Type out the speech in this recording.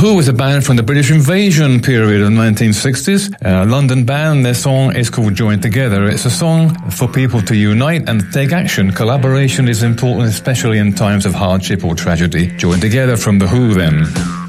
Who is a band from the British invasion period of the 1960s. A London band, their song is called Join Together. It's a song for people to unite and take action. Collaboration is important, especially in times of hardship or tragedy. Join Together from The Who then.